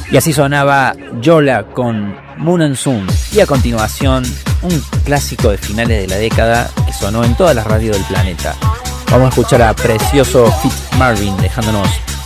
Y así sonaba Yola con Moon and Soon. Y a continuación, un clásico de finales de la década que sonó en todas las radios del planeta. Vamos a escuchar a precioso Fitz Marvin dejándonos